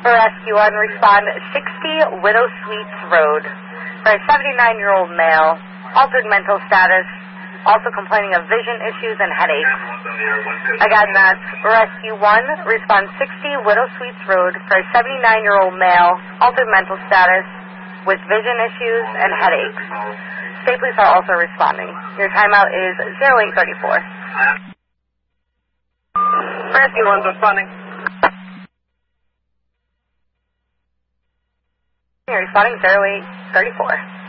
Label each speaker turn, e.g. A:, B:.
A: For Rescue 1, respond 60 Widow Suites Road for a 79-year-old male, altered mental status, also complaining of vision issues and headaches. Again, that's Rescue 1, respond 60 Widow Suites Road for a 79-year-old male, altered mental status, with vision issues and headaches. State police are also responding. Your timeout is 0834.
B: Rescue 1's responding.
A: You're responding 0834.